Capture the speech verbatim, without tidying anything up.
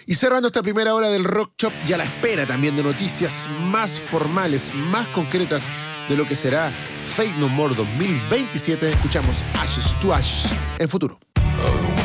Y cerrando esta primera hora del Rock Shop y a la espera también de noticias más formales, más concretas de lo que será Faith No More dos mil veintisiete, escuchamos Ashes to Ashes en Futuro.